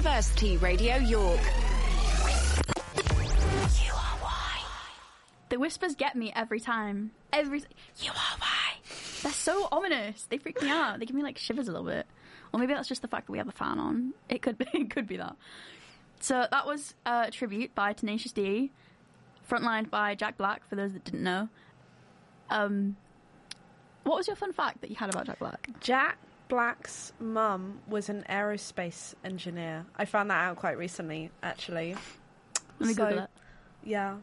University Radio York. The whispers get me every time. You are why. They're so ominous. They freak me out. They give me like shivers a little bit. Or maybe that's just the fact that we have the fan on. It could be that. So that was a tribute by Tenacious D, frontlined by Jack Black, for those that didn't know. What was your fun fact that you had about Jack Black? Jack Black's mum was an aerospace engineer. I found that out quite recently, actually. Let me Google it. Yeah.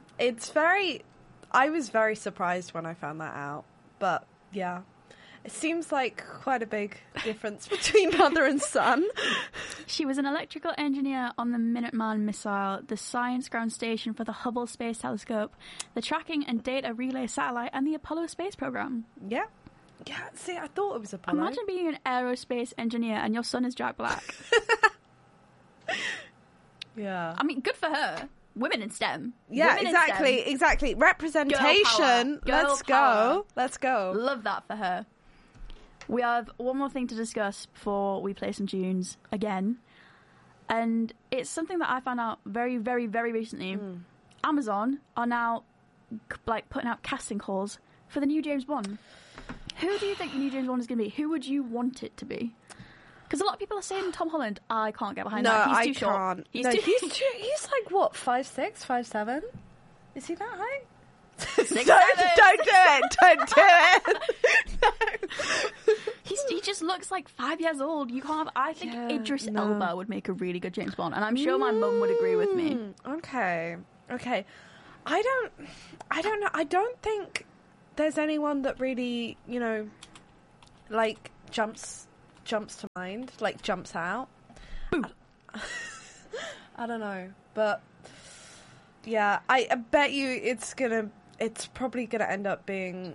I was very surprised when I found that out. But, yeah. It seems like quite a big difference between mother and son. She was an electrical engineer on the Minuteman missile, the Science Ground Station for the Hubble Space Telescope, the Tracking and Data Relay Satellite, and the Apollo Space Program. Yeah. Yeah, see, I thought it was Apollo. Imagine being an aerospace engineer and your son is Jack Black. Yeah. I mean, good for her. Women in STEM. Yeah, Women exactly, in STEM. exactly. Representation. Girl power. Let's go. Love that for her. We have one more thing to discuss before we play some tunes again. And it's something that I found out very, very, very recently. Amazon are now like putting out casting calls for the new James Bond. Who do you think the new James Bond is going to be? Who would you want it to be? Because a lot of people are saying Tom Holland. I can't get behind that. He's too short. Can't. He's like, what, 5'6", 5'7"? Is he that high? Don't do it. No. He just looks like 5 years old. You can't have, I think Idris Elba would make a really good James Bond, and I'm sure my mum would agree with me. Okay. I don't know. I don't think there's anyone that really, like jumps to mind, like jumps out. I don't know, but yeah, I bet you it's probably gonna end up being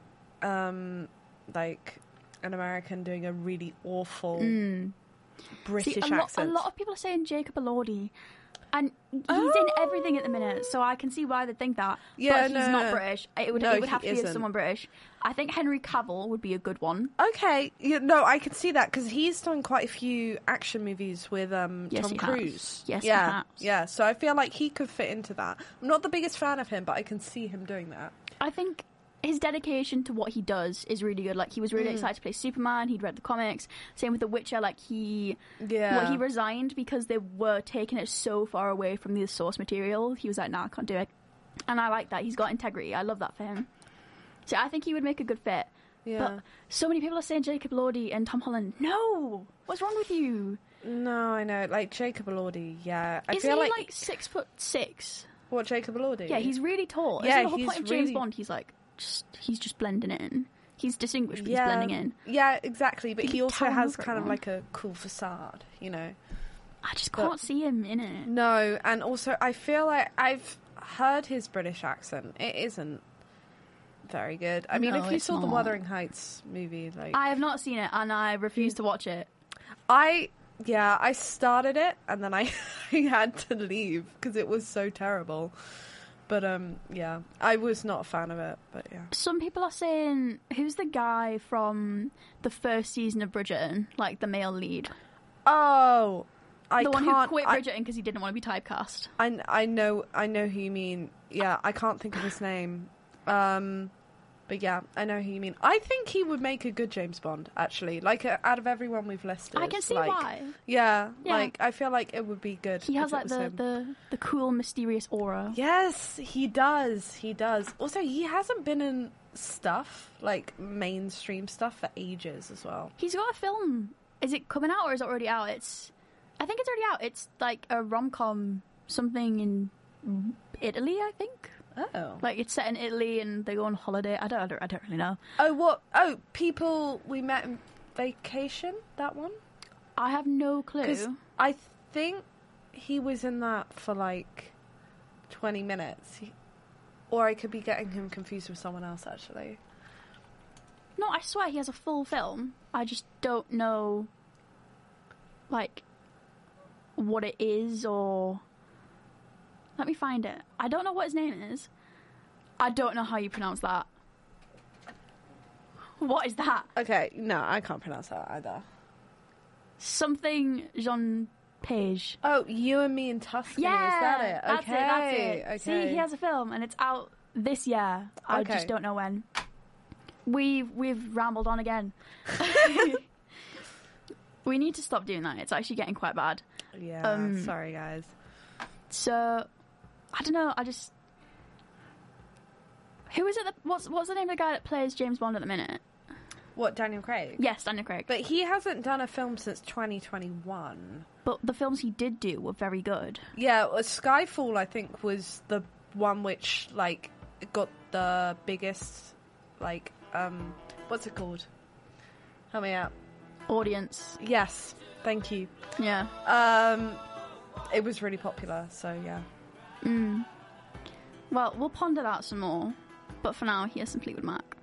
like an American doing a really awful British accent. A lot of people are saying Jacob Elordi, and he's in everything at the minute, so I can see why they think that. Yeah, but he's not British. It would have to be isn't. someone British. I think Henry Cavill would be a good one. Okay, I can see that because he's done quite a few action movies with Tom Cruise. Yes, he has. Yeah. So I feel like he could fit into that. I'm not the biggest fan of him, but I can see him doing that. I think his dedication to what he does is really good. Like, he was really excited to play Superman. He'd read the comics. Same with The Witcher. Like, he resigned because they were taking it so far away from the source material. He was like, nah, I can't do it. And I like that. He's got integrity. I love that for him. So I think he would make a good fit. Yeah. But so many people are saying Jacob Elordi and Tom Holland. No! What's wrong with you? No, I know. Like, Jacob Elordi, yeah. Isn't he like 6'6"? What, Jacob Elordi? Yeah, he's really tall. Yeah, the whole point of James Bond, he's like, he's just blending in. He's distinguished, but he's blending in. Yeah, exactly. But he also has kind of everyone. like a cool facade, I just can't see him in it. No, and also I feel like I've heard his British accent. It isn't very good. I mean, if you saw the Wuthering Heights movie, like... I have not seen it, and I refuse to watch it. I started it, and then I had to leave, because it was so terrible. But, I was not a fan of it, but yeah. Some people are saying, who's the guy from the first season of Bridgerton? Like, the male lead? Oh, the one who quit Bridgerton because he didn't want to be typecast. I know who you mean. Yeah, I can't think of his name. But yeah, I know who you mean. I think he would make a good James Bond, actually. Like, out of everyone we've listed. I can see why. Yeah, like, I feel like it would be good. He has, like, the cool, mysterious aura. Yes, he does. Also, he hasn't been in stuff, like, mainstream stuff for ages as well. He's got a film. Is it coming out, or is it already out? I think it's already out. It's, like, a rom-com, something in Italy, I think. Oh. Like, it's set in Italy and they go on holiday. I don't really know. Oh, what? Oh, People We Met in Vacation? That one? I have no clue. 'Cause I think he was in that for, like, 20 minutes. Or I could be getting him confused with someone else, actually. No, I swear he has a full film. I just don't know, like, what it is or... Let me find it. I don't know what his name is. I don't know how you pronounce that. What is that? Okay, no, I can't pronounce that either. Something Jean Page. Oh, You and Me in Tuscany. Yeah, is that it? That's Okay, it. That's it. okay. See, he has a film, and it's out this year. I Okay. just don't know when. We've rambled on again. We need to stop doing that. It's actually getting quite bad. Yeah, sorry guys. So, I don't know. Who is it? What's the name of the guy that plays James Bond at the minute? What, Daniel Craig? Yes, Daniel Craig. But he hasn't done a film since 2021. But the films he did do were very good. Yeah, Skyfall, I think, was the one which, like, got the biggest, like, what's it called? Help me out. Audience. Yes, thank you. Yeah. It was really popular, so yeah. Well, we'll ponder that some more. But for now, here's some Fleetwood Mac.